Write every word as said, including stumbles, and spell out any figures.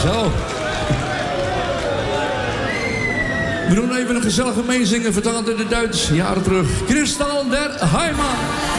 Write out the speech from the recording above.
Zo. We doen even een gezellige meezingen, vertaald in de Duits, jaren terug. Kristal der Heimat.